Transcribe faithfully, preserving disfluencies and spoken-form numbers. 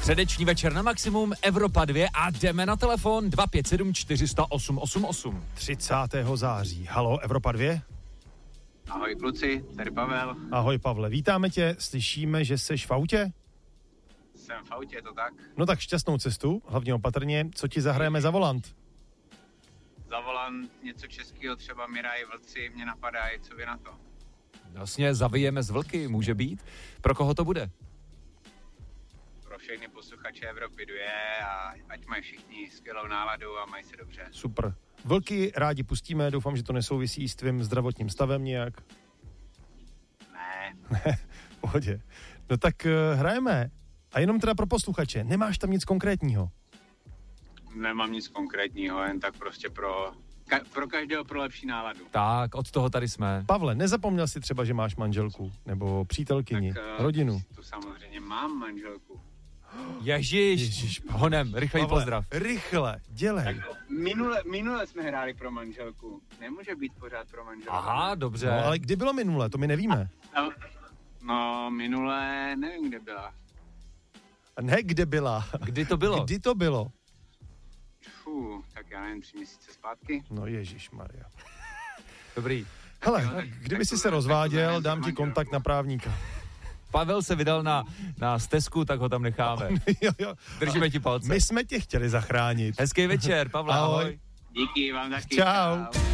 Středeční večer na maximum, Evropa dva a jdeme na telefon dva pět sedm čtyři nula osm osm osm. třicátého září. Halo, Evropa dva? Ahoj kluci, tady Pavel. Ahoj Pavle, vítáme tě, slyšíme, že seš v autě? Jsem v autě, je to tak? No tak šťastnou cestu, hlavně opatrně, co ti zahrajeme za volant? Zavolám něco českého, třeba Miraj, Vlci, mě napadají, co vy na to? Vlastně zavijeme z vlky, může být. Pro koho to bude? Pro všechny posluchače Evropy dva a ať mají všichni skvělou náladu a mají se dobře. Super. Vlky rádi pustíme, doufám, že to nesouvisí s tvým zdravotním stavem nějak. Ne. V pohodě. No tak uh, hrajeme. A jenom teda pro posluchače, nemáš tam nic konkrétního? Nemám nic konkrétního, jen tak prostě pro, ka- pro každého pro lepší náladu. Tak, od toho tady jsme. Pavle, nezapomněl jsi třeba, že máš manželku nebo přítelkyni, tak, uh, rodinu? Tu samozřejmě mám manželku. Ježiš, Ježiš, honem, rychlej Pavle, pozdrav. Rychle, dělej. Tak minule, minule jsme hráli pro manželku. Nemůže být pořád pro manželku. Aha, dobře. No, ale kdy bylo minule, to my nevíme. No, no minule nevím, kde byla. A ne, kde byla. Kdy to bylo? Kdy to bylo? Fů, tak já nevím, tři měsíce zpátky. No ježišmarja. Dobrý. Hele, Jo, tak- kdyby tak si to- se tak to rozváděl, zahrajeme dám za ti manželku. kontakt na právníka. Pavel se vydal na, na stezku, tak ho tam necháme. jo, jo. Držíme ti palce. My jsme tě chtěli zachránit. Hezký večer, Pavle, ahoj. Ahoj. Díky vám taky. Čau.